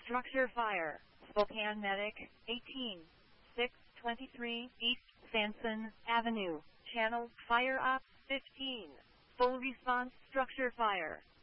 Structure fire. Spokane Medic, 18-623 East Sanson Avenue. Channel Fire Op 15. Full response structure fire.